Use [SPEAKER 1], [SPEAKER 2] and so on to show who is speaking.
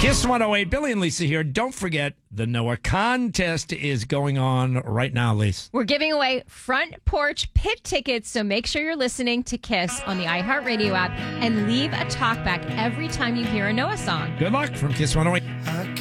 [SPEAKER 1] Kiss 108, Billy and Lisa here. Don't forget, the Noah contest is going on right now, Lisa.
[SPEAKER 2] We're giving away front porch pit tickets, so make sure you're listening to Kiss on the iHeartRadio app and leave a talkback every time you hear a Noah song.
[SPEAKER 1] Good luck from Kiss 108.